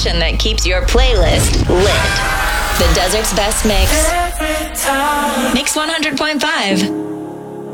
station that keeps your playlist lit. The Desert's Best Mix. Mix 100.5.